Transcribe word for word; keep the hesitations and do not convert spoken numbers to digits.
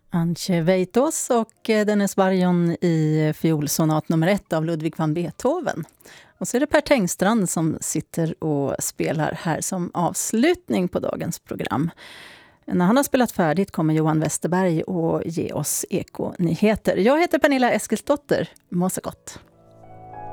Antje Weitos och Dennis Barjon i fiolsonat nummer ett av Ludwig van Beethoven. Och så är det Per Tengstrand som sitter och spelar här som avslutning på dagens program. När han har spelat färdigt kommer Johan Westerberg och ge oss Eko-nyheter. Jag heter Pernilla Eskilsdotter. Må så gott!